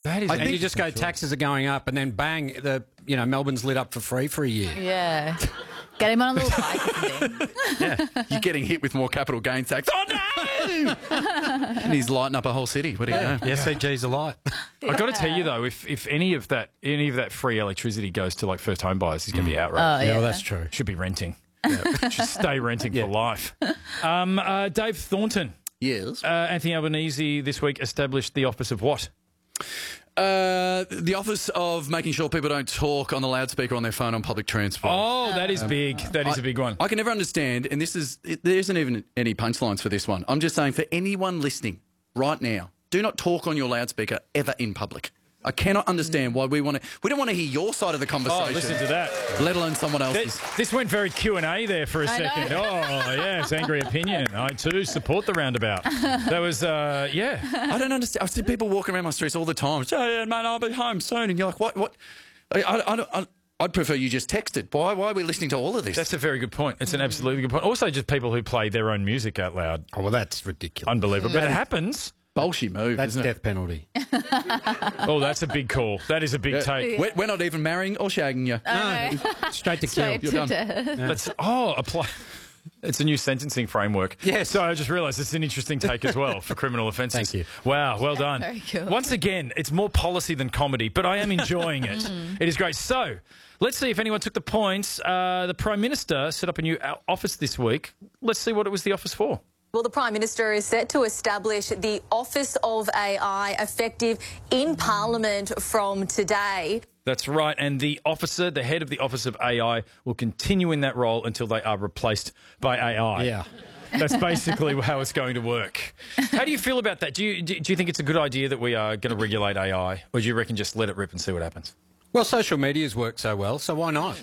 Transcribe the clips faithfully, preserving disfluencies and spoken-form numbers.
That is, I and you just go, taxes are going up, and then bang, the you know Melbourne's lit up for free for a year. Yeah. Get him on a little bike or something. Yeah, you're getting hit with more capital gains tax. Oh no! And he's lighting up a whole city. What do you know? The S C G's a light. I've got to tell you though, if if any of that any of that free electricity goes to like first home buyers, he's going to be outraged. Oh, Yeah, yeah. well, that's true. Should be renting. Yeah. Should stay renting Yeah. for life. Um, uh, Dave Thornton. Yes. Uh, Anthony Albanese this week established the office of what? Uh, the office of making sure people don't talk on the loudspeaker on their phone on public transport. Oh, that is big. That is a big one. I can never understand, and this is it, there isn't even any punchlines for this one. I'm just saying for anyone listening right now, do not talk on your loudspeaker ever in public. I cannot understand why we want to. We don't want to hear your side of the conversation. Oh, listen to that. Let alone someone else's. This, this went very Q and A there for a I second. know. Oh, yes, angry opinion. I too support the roundabout. That was, uh, yeah. I don't understand. I see people walking around my streets all the time. Say, yeah, man, I'll be home soon. And you're like, what? What? I, I, I, I, I'd prefer you just texted. Why? Why are we listening to all of this? That's a very good point. It's an absolutely good point. Also, just people who play their own music out loud. Oh, well, that's ridiculous. Unbelievable. But it happens. Bullshit move, That's isn't death it? penalty. Oh, that's a big call. That is a big Yeah. take. We're, we're not even marrying or shagging you. No, straight to kill. Straight You're to done. death. That's, oh, apply. It's a new sentencing framework. Yes. So I just realised it's an interesting take as well for criminal offences. Thank you. Wow, well done. Very cool. Once again, it's more policy than comedy, but I am enjoying it. It is great. So let's see if anyone took the points. Uh, the Prime Minister set up a new o- office this week. Let's see what it was the office for. Well, the Prime Minister is set to establish the Office of A I, effective in Parliament from today. That's right. And the officer, the head of the Office of A I, will continue in that role until they are replaced by A I. Yeah. That's basically how it's going to work. How do you feel about that? Do you do you think it's a good idea that we are going to regulate A I, or do you reckon just let it rip and see what happens? Well, social media's worked so well, so why not?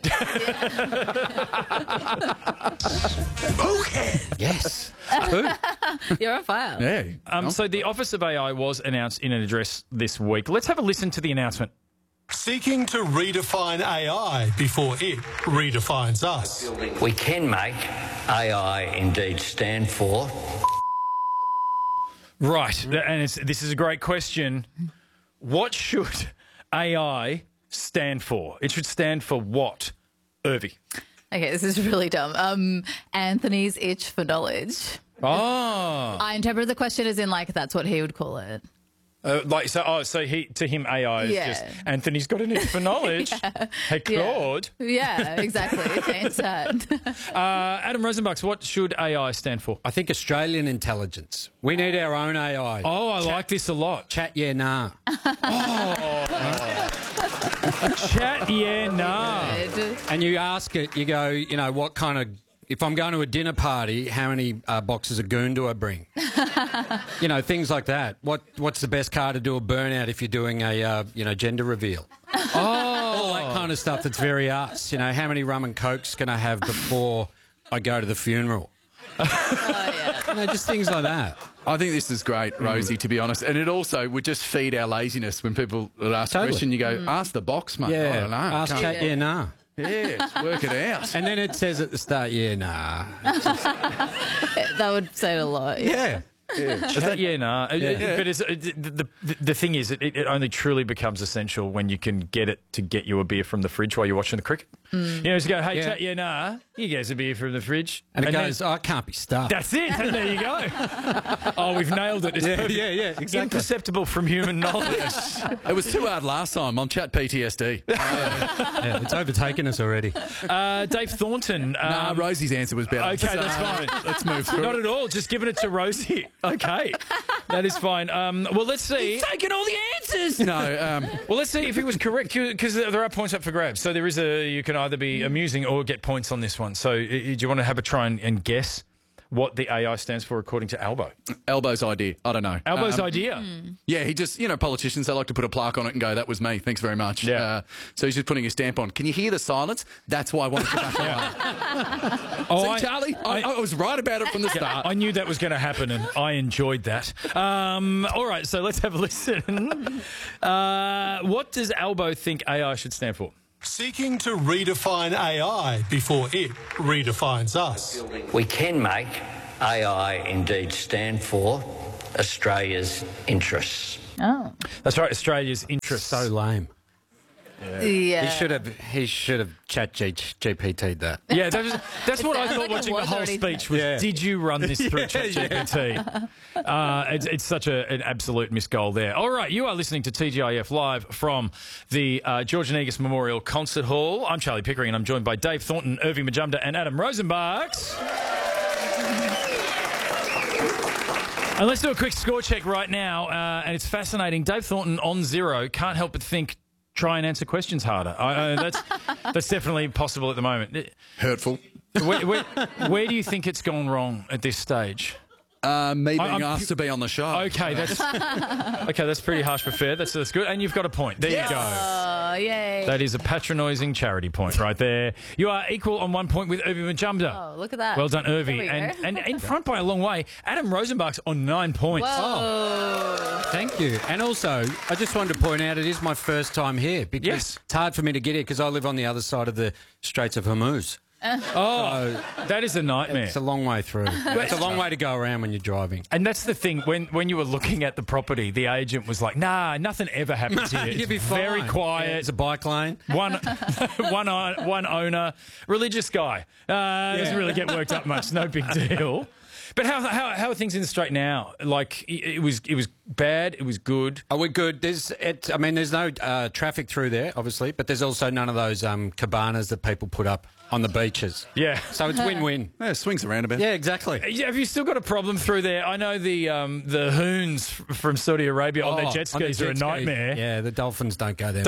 Yes. Who? You're on fire. Yeah. Um, so the Office of A I was announced in an address this week. Let's have a listen to the announcement. Seeking to redefine A I before it redefines us. We can make A I indeed stand for. Right, and it's, this is a great question. What should A I stand for? It should stand for what, Irvi? Okay, this is really dumb. Um, Anthony's itch for knowledge. Oh, I interpret the question as in like that's what he would call it. uh, like so. Oh, so he to him A I is Yeah. just Anthony's got an itch for knowledge. Hey, Claude. Yeah, exactly. Change that. Uh, Adam Rosenbachs, what should A I stand for? I think Australian intelligence. We need our own A I. Oh, I like this a lot. Chat, yeah, nah. Chat, yeah, nah. And you ask it, you go, you know, what kind of... If I'm going to a dinner party, how many uh, boxes of goon do I bring? You know, things like that. What What's the best car to do a burnout if you're doing a, uh, you know, gender reveal? Oh, all that kind of stuff that's very us. You know, how many rum and cokes can I have before I go to the funeral? Oh, yeah. You know, just things like that. I think this is great, Rosie, to be honest. And it also would just feed our laziness when people would ask Totally. a question. You go, ask the box, mate. I Yeah, don't know. ask Can't- chat, yeah, nah. Yes, work it out. And then it says at the start, yeah, nah. That would say a lot. Yeah. Chat, yeah, nah. It- it- Yeah. But it's, it, the, the the thing is, it, it only truly becomes essential when you can get it to get you a beer from the fridge while you're watching the cricket. You know, just go, hey, Yeah. chat, yeah, nah. You guys a beer from the fridge. And it then- goes, oh, I can't be stuffed. That's it. And there you go. Oh, we've nailed it. It's Yeah, perfect. yeah, yeah, exactly. Imperceptible from human knowledge. It was too hard last time on Chat P T S D. Yeah, it's overtaken us already. Uh, Dave Thornton. Um, Nah, Rosie's answer was better. Okay, that's So, fine. Let's move through. Not at all. Just giving it to Rosie. Okay, that is fine. Um, well, let's see. taking all the answers. No, um, Well, let's see if he was correct, because there are points up for grabs. So there is a you can either be amusing or get points on this one. So uh, do you want to have a try and, and guess what the A I stands for according to Albo? Albo's idea. I don't know. Albo's Um, idea. Yeah, he just, you know, politicians, they like to put a plaque on it and go, that was me, thanks very much. Yeah. Uh, so he's just putting a stamp on. Can you hear the silence? That's why I wanted to go back on. Oh, See, I- Charlie, I, I- I was right about it from the start. I knew that was going to happen, and I enjoyed that. Um, all right, so let's have a listen. Uh, what does Albo think A I should stand for? Seeking to redefine A I before it redefines us. We can make A I indeed stand for Australia's interests. Oh. That's right, Australia's interest. So lame. Yeah. He should have. He should have chat G P T'd that. Yeah, that was, that's what I sounds thought like it watching the was whole already speech was, Yeah. did you run this through Yeah, ChatGPT? Uh, it's, it's such a, an absolute missed goal there. All right, you are listening to T G I F live from the uh, George Negus Memorial Concert Hall. I'm Charlie Pickering and I'm joined by Dave Thornton, Irving Majumdar and Adam Rosenbachs. And let's do a quick score check right now, uh, and it's fascinating. Dave Thornton on zero, can't help but think, try and answer questions harder. I, I, that's that's definitely possible at the moment. Hurtful. Where, where, where do you think it's gone wrong at this stage? Uh, me being I'm- asked to be on the show. Okay, that's okay. That's pretty harsh but fair. That's that's good, and you've got a point. There you go. Oh, yay. That is a patronising charity point right there. You are equal on one point with Irving Majumdar. Oh, look at that. Well done, There Irving, we and go. and in front by a long way. Adam Rosenbach's on nine points. Whoa. Thank you. And also, I just wanted to point out it is my first time here because Yes. it's hard for me to get here because I live on the other side of the Straits of Hormuz. Oh, that is a nightmare. It's a long way through. It's a long way to go around when you're driving. And that's the thing. When when you were looking at the property, the agent was like, "Nah, nothing ever happens here. You'd It's be fine. very Yeah, quiet. it's a bike lane. One, one, o- one owner, religious guy. Uh, Doesn't really get worked up much. No big deal. But how, how how are things in the Strait now? Like it, it was it was bad. It was good. Are we good? There's, it, I mean, there's no uh, traffic through there, obviously, but there's also none of those um, cabanas that people put up on the beaches. Yeah. So it's win-win. Yeah, swings around a bit. Yeah, exactly. Yeah, have you still got a problem through there? I know the um, the hoons f- from Saudi Arabia on their Oh, jet on the skis are a jet ski. nightmare. Yeah, the dolphins don't go there.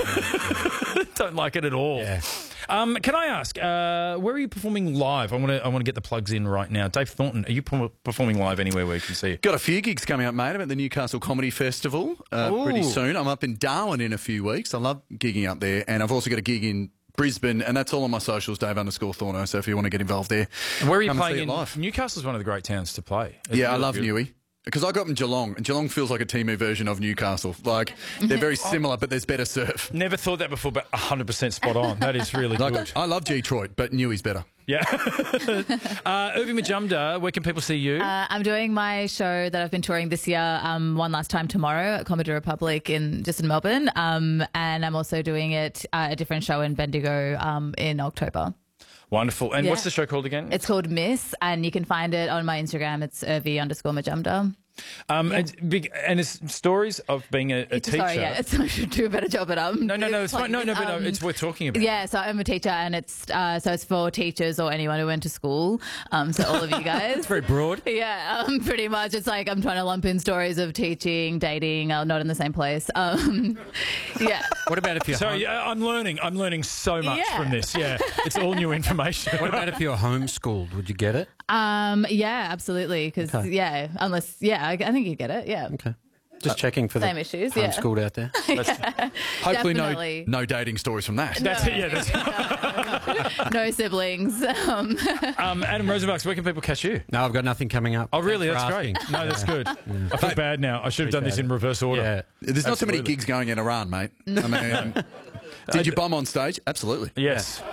Don't like it at all. Yeah. Um, can I ask, uh, where are you performing live? I want to I want to get the plugs in right now. Dave Thornton, are you p- performing live anywhere where you can see you? Got a few gigs coming up, mate. I'm at the Newcastle Comedy Festival uh, pretty Ooh. soon. I'm up in Darwin in a few weeks. I love gigging up there. And I've also got a gig in Brisbane, and that's all on my socials, Dave underscore Thorno. So if you want to get involved there, Where are you come and see playing it in? live. Newcastle's one of the great towns to play. It's Yeah, I really love beautiful. Newey. Because I grew up in Geelong, and Geelong feels like a Timu version of Newcastle. Like, they're very similar, but there's better surf. Never thought that before, but one hundred percent spot on. That is really Like, good. I love Detroit, but Newey's better. Yeah. uh, Irving Majumdar, where can people see you? Uh, I'm doing my show that I've been touring this year um, one last time tomorrow at Comedy Republic in just in Melbourne. Um, and I'm also doing it uh, a different show in Bendigo um, in October. Wonderful. And Yeah. what's the show called again? It's called Miss, and you can find it on my Instagram. It's Irvi underscore Majumdar. Um, it's big, and it's stories of being a, a It's- teacher. Sorry, yeah, it's, I should do a better job at um. no, no, no, it's fine. No, no, but no, um, it's worth talking about. Yeah, so I'm a teacher, and it's uh, so it's for teachers or anyone who went to school. Um, so all of you guys. Very broad. Yeah, um, pretty much. It's like I'm trying to lump in stories of teaching, dating, uh, not in the same place. Um, yeah. What about if you're Sorry, home- yeah, I'm learning. I'm learning so much Yeah. from this. Yeah, it's all new information. What about if you're homeschooled? Would you get it? Um, yeah, absolutely. Because Okay. yeah, unless yeah, I, I think you get it. Yeah. Okay. Just checking for Same the issues, yeah. homeschooled out there. Hopefully, no, Definitely. no dating stories from that. That's it. Yeah. That's, No siblings. Um, um, Adam Rosenbachs, where can people catch you? No, I've got nothing coming up. Oh, really? Thanks That's for great. asking. No, that's good. I feel bad now. I should have done this in reverse order. Yeah. There's not too many Absolutely. gigs going in Iran, mate. I mean, did you bomb on stage? Absolutely. Yes.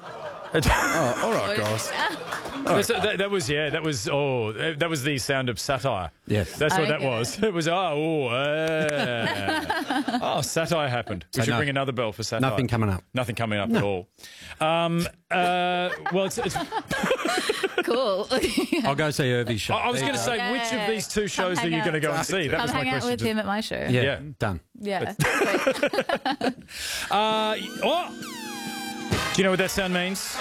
Oh, all right, guys. That's- that, that was yeah. That was oh. That was the sound of satire. Yes. That's what that Okay. was. It was oh. Oh, uh, oh satire happened. We So should no- bring another bell for satire. Nothing coming up. Nothing coming up at all. Um, uh, well, it's, it's, cool. I'll go see Irvy's show. I was There going to you say, which of Yeah. these two shows Come are you hang going to out. go and see? That Come was my hang out question. with to- him at my show. go. Yeah, Yeah. done. Yeah. Uh, oh! Do you know what that sound means?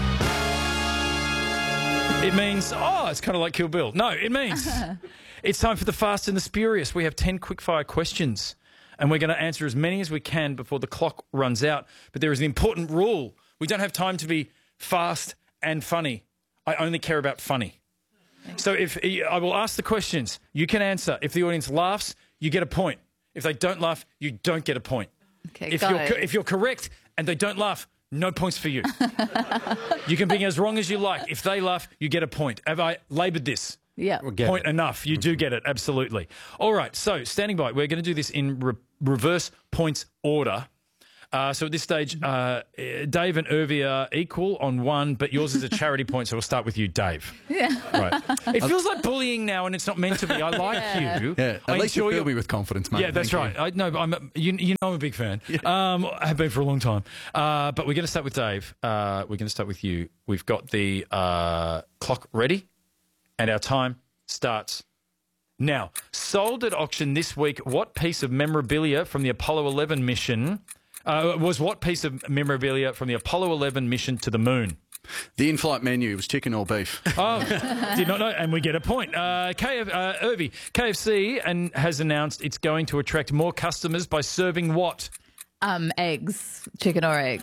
It means, oh, it's kind of like Kill Bill. No, it means it's time for the Fast and the Spurious. We have ten quickfire questions, and we're going to answer as many as we can before the clock runs out. But there is an important rule. We don't have time to be fast and funny. I only care about funny. So if I will ask the questions, you can answer. If the audience laughs, you get a point. If they don't laugh, you don't get a point. Okay, If got you're it. co- if you're correct and they don't laugh, no points for you. You can be as wrong as you like. If they laugh, you get a point. Have I laboured this? Yeah. Get Point it. enough. You do get it, absolutely. All right, so standing by. We're going to do this in re- reverse points order. Uh, so at this stage, uh, Dave and Irvi are equal on one, but yours is a charity point, so we'll start with you, Dave. Yeah. Right. It feels like bullying now, and it's not meant to be. I like Yeah. you. Yeah, at I least you enjoy fill your- me with confidence, mate. Yeah, that's Thank right. you. I, no, but I'm a, you, you know I'm a big fan. Um, I have been for a long time. Uh, but we're going to start with Dave. Uh, we're going to start with you. We've got the uh, clock ready, and our time starts now. Sold at auction this week, what piece of memorabilia from the Apollo eleven mission uh, was what piece of memorabilia from the Apollo eleven mission to the moon? The in-flight menu was chicken or beef. Oh, did not know, and we get a point. Uh, K F, uh, Irvi, K F C and has announced it's going to attract more customers by serving what? Um, eggs, chicken or egg.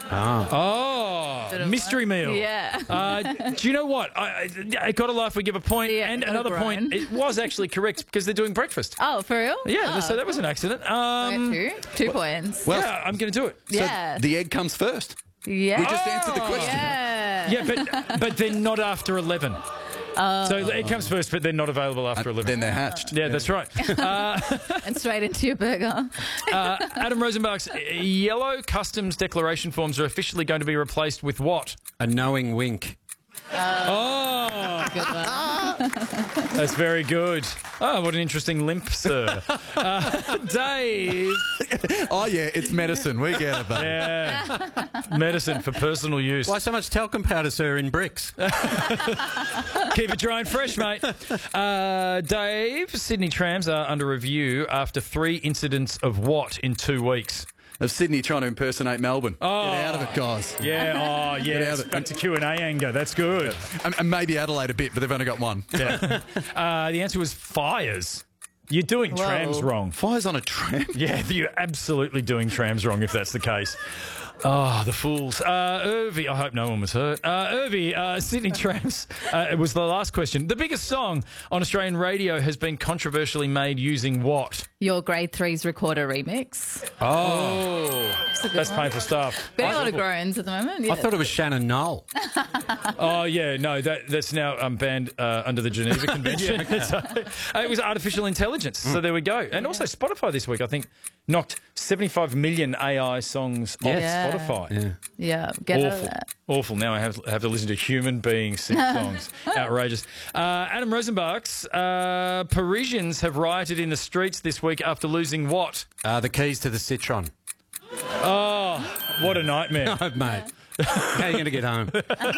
Oh, mystery meal. Yeah. Uh, do you know what? I, I, I got to laugh. We give a point, Yeah, and got another grown. point. It was actually correct because they're doing breakfast. Oh, for real? Yeah, Oh, so that was an accident. I Um, got two, two points. Well, yeah, I'm going to do it. So yeah. the egg comes first. yeah. We just answered the question. Yeah. Yeah, but but they're not after eleven. So it comes first, but they're not available after eleven. Then they're hatched. Yeah, that's right. Uh, And straight into your burger. uh, Adam Rosenbach's yellow customs declaration forms are officially going to be replaced with what? A knowing wink. Oh, Good one. that's very good. Oh, what an interesting limp, sir. Uh, Dave. Oh, yeah, it's medicine. We get it, though. Yeah. Medicine for personal use. Why so much talcum powder, sir, in bricks? Keep it dry and fresh, mate. Uh, Dave, Sydney trams are under review after three incidents of what in two weeks? Of Sydney trying to impersonate Melbourne. Oh. Get out of it, guys. Yeah, oh, yeah. out It's of it. back to Q and A anger. That's good. And, and maybe Adelaide a bit, but they've only got one. Yeah. Uh, the answer was fires. You're doing Whoa. trams wrong. Fires on a tram. Yeah, you're absolutely doing trams wrong if that's the case. Oh, the fools. Uh, Irvi, I hope no one was hurt. Uh, Irvi, uh, Sydney trams, uh, it was the last question. The biggest song on Australian radio has been controversially made using what? Your grade three's recorder remix. Oh, That's a good that's one. painful stuff. Getting a lot of groans at the moment. Yeah. I thought it was Shannon Knoll. Oh, yeah, no, that that's now um, banned uh, under the Geneva Convention. So, uh, it was artificial intelligence, so there we go. And also Spotify this week, I think, knocked seventy-five million A I songs off Yeah. Spotify. Yeah. Yeah, get out of Awful. that. Awful. Now I have, have to listen to human beings sing songs. Outrageous. Uh, Adam Rosenbach's uh, Parisians have rioted in the streets this week after losing what? Uh, the keys to the Citron. Oh, what a nightmare. Oh, mate. How are you going to get home?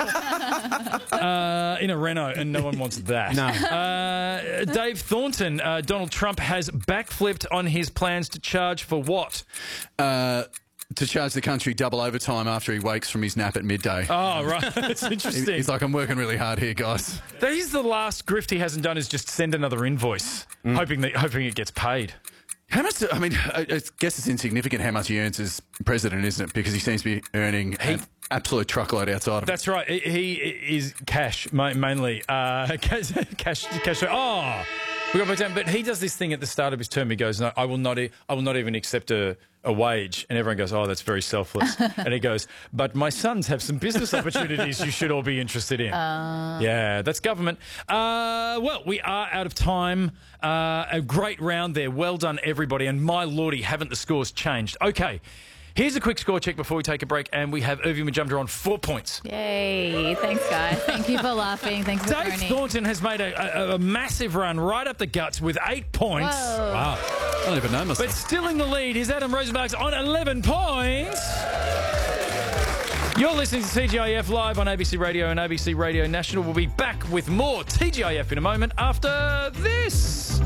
Uh, in a Renault, and no one wants that. No. Uh, Dave Thornton, uh, Donald Trump has backflipped on his plans to charge for what? Uh, to charge the country double overtime after he wakes from his nap at midday. Oh, right. That's He- interesting. He's like, I'm working really hard here, guys. That is the last grift he hasn't done is just send another invoice, hoping that hoping it gets paid. How much? Do, I mean, I I guess it's insignificant how much he earns as president, isn't it? Because he seems to be earning an absolute truckload outside of it. That's right. He he is cash ma- mainly. Uh, cash, cash, cash. Oh, we got back down. But he does this thing at the start of his term. He goes, "No, I will not. E- I will not even accept a, a wage." And everyone goes, "Oh, that's very selfless." And he goes, "But my sons have some business opportunities you should all be interested in." Uh... Yeah, that's government. Uh, well, we are out of time. Uh, a great round there. Well done, everybody. And my lordy, haven't the scores changed? Okay. Here's a quick score check before we take a break, and we have Irvi Majumdar on four points. Yay. Thanks, guys. Thank you for laughing. Thanks for Dave phoning. Thornton has made a, a, a massive run right up the guts with eight points. Whoa. Wow. I don't even know myself. But still in the lead is Adam Rosenbach's on eleven points. You're listening to T G I F live on A B C Radio and A B C Radio National. We'll be back with more T G I F in a moment after this.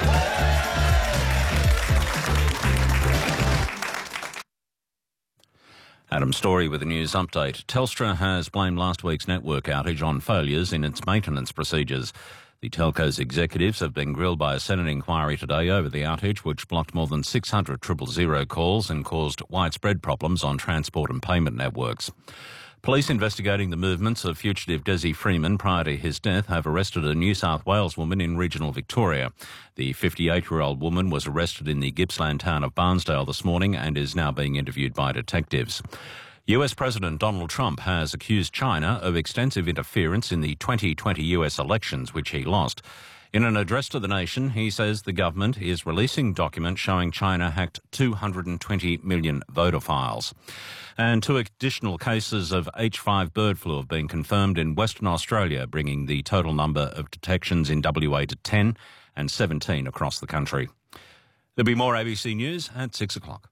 Adam Story with a news update. Telstra has blamed last week's network outage on failures in its maintenance procedures. The telco's executives have been grilled by a Senate inquiry today over the outage, which blocked more than six hundred triple zero calls and caused widespread problems on transport and payment networks. Police investigating the movements of fugitive Desi Freeman prior to his death have arrested a New South Wales woman in regional Victoria. The fifty-eight-year-old woman was arrested in the Gippsland town of Barnsdale this morning and is now being interviewed by detectives. U S President Donald Trump has accused China of extensive interference in the twenty twenty U S elections, which he lost. In an address to the nation, he says the government is releasing documents showing China hacked two hundred twenty million voter files. And two additional cases of H five bird flu have been confirmed in Western Australia, bringing the total number of detections in W A to ten and seventeen across the country. There'll be more A B C News at six o'clock.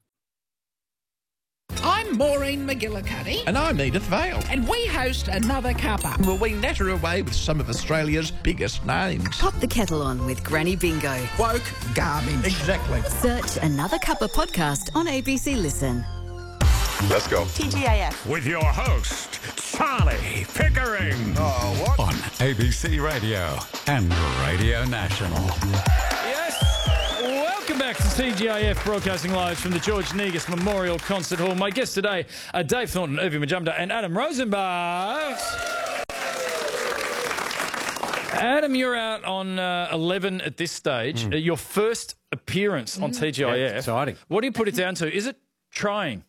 I'm Maureen McGillicuddy. And I'm Edith Vale. And we host Another Cuppa, Well, we natter away with some of Australia's biggest names. Pop the kettle on with Granny Bingo. Woke garbage. Exactly. Search Another Cuppa podcast on A B C Listen. Let's go. T G A F. With your host, Charlie Pickering. Oh, what? On A B C Radio and Radio National. Yes. Welcome back to T G A F, broadcasting live from the George Negus Memorial Concert Hall. My guests today are Dave Thornton, Irving Majumdar and Adam Rosenbach. Adam, you're out on uh, eleven at this stage. Mm. Uh, your first appearance on T G I F. Yeah, exciting. What do you put it down to? Is it trying?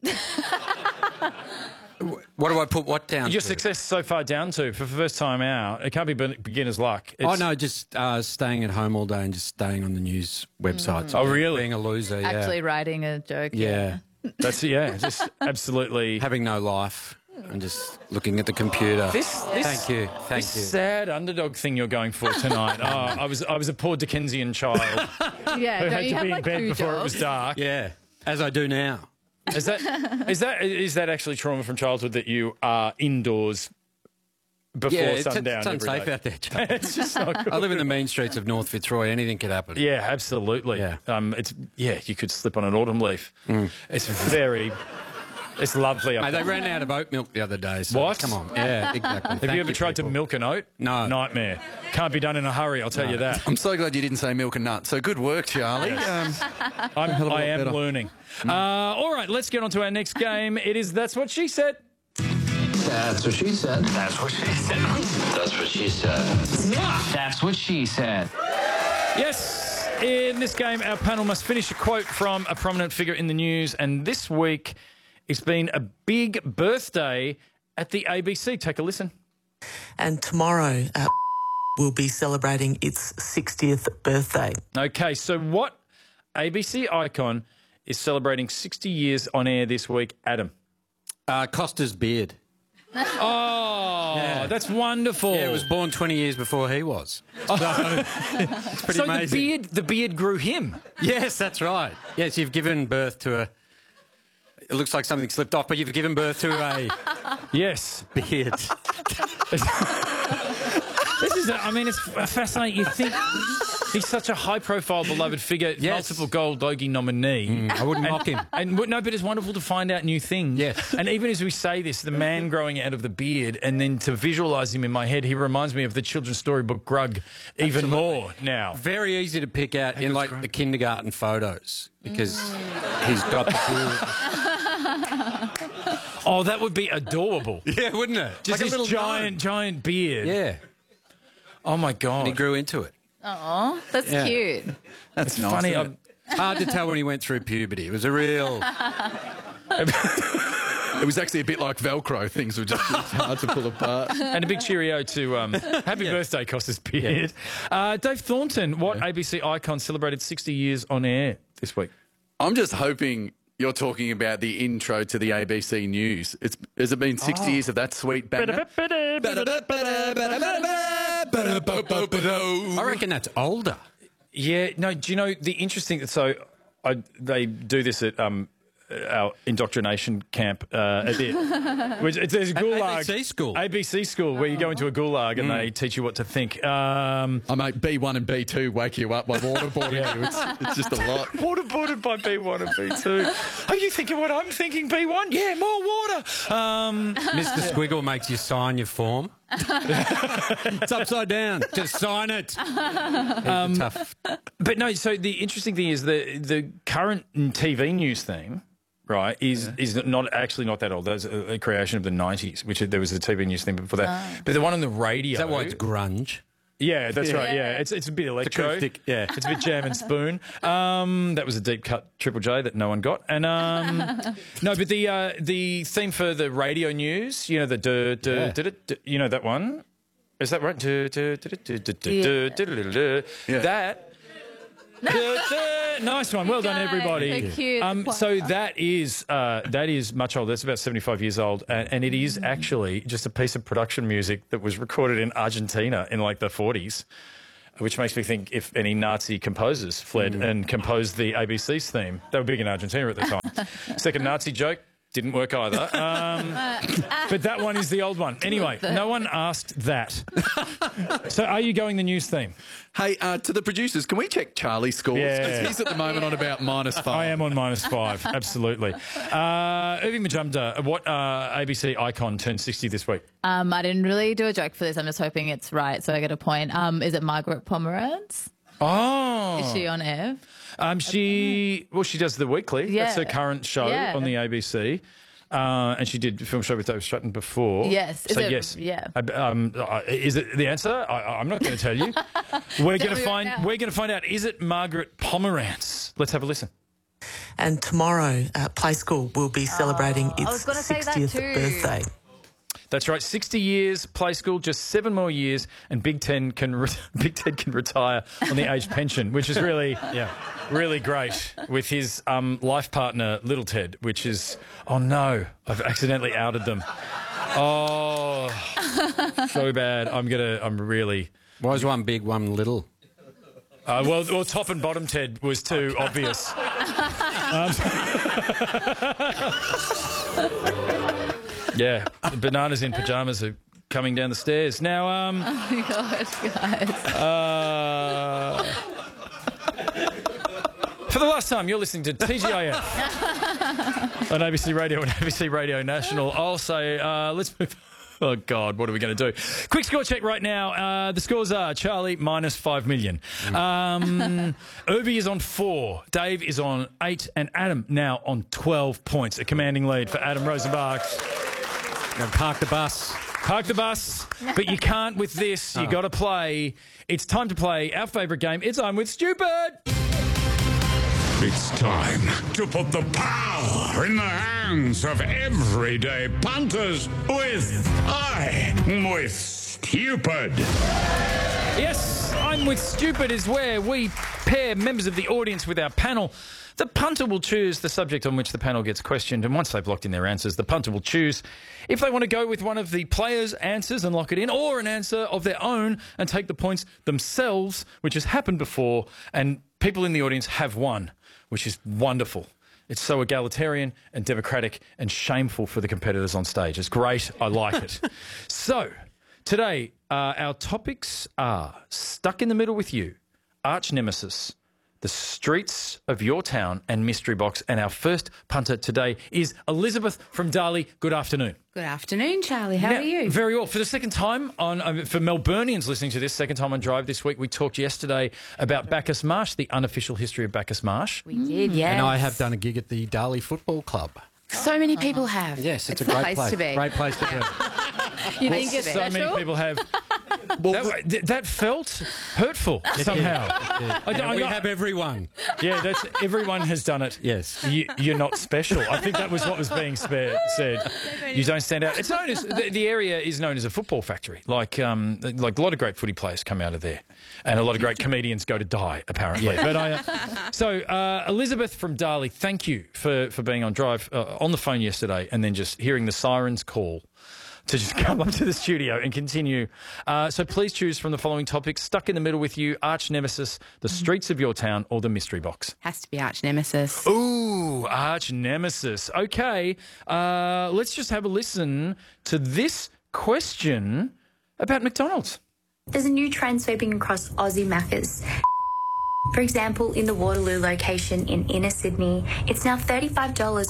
What do I put what down Your to? success so far down to for the first time out. It can't be beginner's luck. It's... Oh, no, just uh, staying at home all day and just staying on the news websites. Mm. Oh, really? Being a loser, yeah. Actually writing a joke. Yeah. Yeah. That's, yeah, just absolutely... Having no life and just looking at the computer. This, this, Thank you, thank this you. sad underdog thing you're going for tonight. oh, I was I was a poor Dickensian child Yeah, who don't had you to have be like in bed two before jobs? it was dark. Yeah, as I do now. Is that is that is that actually trauma from childhood that you are indoors before yeah, it's, sundown? it's unsafe every day? out there, Charlie. It's just not good. I live in the mean streets of North Fitzroy. Anything could happen. Yeah, absolutely. Yeah. Um, it's yeah, you could slip on an autumn leaf. Mm. It's very, it's lovely. Up Mate, they there. ran out of oat milk the other day. So What? Come on. Yeah, exactly. Have Thank you ever tried people. to milk an oat? No. Nightmare. Can't be done in a hurry. I'll tell No. you that. I'm so glad you didn't say milk and nut. So good work, Charlie. Um, I'm, lot I am better. learning. Uh, all right, let's get on to our next game. It is That's What She Said. That's what she said. That's what she said. That's what she said. That's what she said. Yes, in this game, our panel must finish a quote from a prominent figure in the news, and this week it's been a big birthday at the A B C. Take a listen. And tomorrow uh, we'll be celebrating its sixtieth birthday. Okay, so what A B C icon is celebrating sixty years on air this week, Adam? Uh, Costa's beard. Oh, Yeah. that's wonderful. Yeah, it was born twenty years before he was. So, it's pretty so amazing. the beard, the beard grew him. Yes, that's right. Yes, you've given birth to a... It looks like something slipped off, but you've given birth to a Yes. beard. This is, a, I mean, it's fascinating. You think he's such a high-profile, beloved figure, Yes. multiple Gold Logie nominee. Mm, I wouldn't and, mock him. And w- no, but it's wonderful to find out new things. Yes. And even as we say this, the man growing out of the beard, and then to visualise him in my head, he reminds me of the children's storybook Grug even more now. Very easy to pick out in like the kindergarten photos because he's got the beard. Oh, that would be adorable. Yeah, wouldn't it? Just like this a little giant, gnome. giant beard. Yeah. Oh, my God. And he grew into it. Aw, that's Yeah. cute. that's It's nice. funny. isn't I'm, Hard to tell when he went through puberty. It was a real... it? It was actually a bit like Velcro. Things were just hard to pull apart. and a big cheerio to um, Happy Birthday, Costas Beard. Uh, Dave Thornton, what A B C icon celebrated sixty years on air this week? I'm just hoping you're talking about the intro to the A B C News. It's has it been sixty years of that sweet banger? I reckon that's older. Yeah, no, do you know the interesting... So I, they do this at... Um, our indoctrination camp uh, at the, which it's, there's a gulag. A B C school. A B C school, where you go into a gulag and they teach you what to think. Um, I mate, B one and B two wake you up by waterboarding you. It's, it's just a lot. Waterboarded by B one and B two. Are you thinking what I'm thinking, B one? Yeah, more water. Um, Mister Squiggle makes you sign your form. It's upside down. Just sign it. Um, tough. but no, so the interesting thing is the the current T V news theme, right, is yeah. is not actually not that old. That's a, a creation of the nineties, which there was a T V news theme before that. Oh. But the one on the radio... Is that why it's grunge? Yeah, that's yeah. right. Yeah, it's it's a bit electro. Acoustic, yeah, it's a bit jam and spoon. Um, that was a deep cut Triple J that no one got. And um, no, but the uh, the theme for the radio news, you know, the duh, duh, yeah. duh, duh, duh, you know that one. Is that right? Du- du- du- du- du- du- Yeah. du- du- du- du- Yeah. That. Du- du- Nice one. Well done, Guy, everybody. so cute. Um, so that is uh, that is much older. That's about seventy-five years old, and, and it is actually just a piece of production music that was recorded in Argentina in like the forties. Which makes me think if any Nazi composers fled Mm. and composed the A B C's theme. They were big in Argentina at the time. Second Nazi joke, didn't work either. Um, but that one is the old one. Anyway, no one asked that. So are you going the news theme? Hey, uh, to the producers, can we check Charlie's scores? Yeah. 'Cause he's at the moment on about minus five. I am on minus five, absolutely. Uh, Irving Majumdar, what uh, A B C icon turned sixty this week? Um, I didn't really do a joke for this. I'm just hoping it's right, so I get a point. Um, is it Margaret Pomeranz? Oh. Is she on air? Um, she, well, she does The Weekly. Yeah. That's her current show Yeah. on the A B C. Uh, and she did a film show with David Stratton before. Yes. Is So, it- yes. yeah. Uh, Um, uh, is it the answer? I, I'm not going to tell you. We're going to me right find. now. We're going to find out. Is it Margaret Pomeranz? Let's have a listen. And tomorrow, uh, Play School will be celebrating I was its gonna say that sixtieth too. birthday. That's right. sixty years, Play School, just seven more years, and Big Ten can re- Big Ten can retire on the age pension, which is really, yeah, really great with his um, life partner, Little Ted, which is, oh no, I've accidentally outed them. Oh, so bad. I'm gonna. I'm really. Why is one big, one little? Uh, well, well, top and bottom Ted was too obvious. Um, yeah, bananas in pajamas are coming down the stairs now. Um, Oh my gosh, guys. uh, for the last time, you're listening to T G I F on A B C Radio and A B C Radio National. I'll say, uh, let's move. Oh, God, what are we going to do? Quick score check right now. Uh, the scores are Charlie minus five million. Um, Irby is on four. Dave is on eight. And Adam now on twelve points. A commanding lead for Adam Rosenbach. Now park the bus. Park the bus. But you can't with this. you got to play. It's time to play our favourite game. It's I'm with Stupid. It's time to put the power in the hands of everyday punters with I'm with Stupid. Yes, I'm with Stupid is where we pair members of the audience with our panel. The punter will choose the subject on which the panel gets questioned, and once they've locked in their answers, the punter will choose if they want to go with one of the players' answers and lock it in, or an answer of their own and take the points themselves, which has happened before, and people in the audience have won, which is wonderful. It's so egalitarian and democratic and shameful for the competitors on stage. It's great. I like it. So, today, uh, our topics are Stuck in the Middle with You, Arch Nemesis, The Streets of Your Town, and Mystery Box. And our first punter today is Elizabeth from Darley. Good afternoon. Good afternoon, Charlie. How Now, are you? Very well. For the second time, on um, for Melburnians listening to this, second time on Drive this week, we talked yesterday about Bacchus Marsh, the unofficial history of Bacchus Marsh. We did, yes. And I have done a gig at the Darley Football Club. So many people have. Yes, it's, It's a the great place to be. Great place to be. You think it's So special? many people have. that, th- that felt hurtful somehow. I don't- I we don't- have everyone. Yeah, that's everyone has done it. Yes. You, you're not special. I think that was what was being spa- said. You don't stand out. It's known as the, the area is known as a football factory. Like um, like a lot of great footy players come out of there, and a lot of great comedians go to die apparently. But I, uh, so uh, Elizabeth from Darley, thank you for for being on Drive uh, on the phone yesterday, and then just hearing the sirens call to just come up to the studio and continue. Uh, so please choose from the following topics: Stuck in the Middle with You, Arch Nemesis, The Streets of Your Town, or The Mystery Box. Has to be Arch Nemesis. Ooh, Arch Nemesis. Okay, uh, let's just have a listen to this question about McDonald's. There's a new trend sweeping across Aussie Maccas. For example, in the Waterloo location in inner Sydney, it's now thirty-five dollars.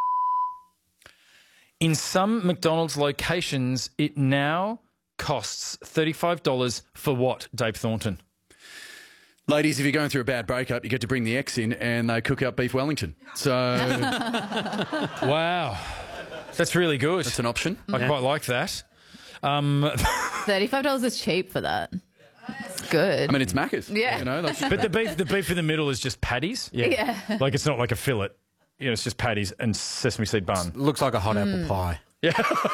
In some McDonald's locations, it now costs thirty-five dollars for what, Dave Thornton? Ladies, if you're going through a bad breakup, you get to bring the ex in and they cook up beef Wellington. So, wow, that's really good. That's an option. I Yeah. quite like that. Um, thirty-five dollars is cheap for that. It's good. I mean, it's Macca's. Yeah. You know, like, but the beef, the beef in the middle is just patties. Yeah. Like it's not like a fillet. You know, it's just patties and sesame seed bun. Looks like a hot apple pie. Yeah.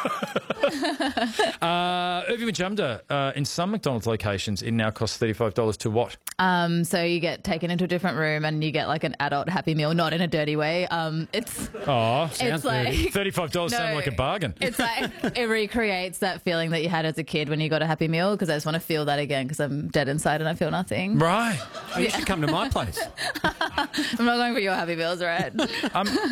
uh, Urbi Majumdar, uh, in some McDonald's locations, it now costs thirty-five dollars to what? Um, so you get taken into a different room and you get like an adult Happy Meal, not in a dirty way. Um, it's Oh, it's like thirty-five dollars No. sounds like a bargain. It's like it recreates that feeling that you had as a kid when you got a Happy Meal, because I just want to feel that again because I'm dead inside and I feel nothing. Right. Oh, you should come to my place. I'm not going for your Happy Meals, right? Um,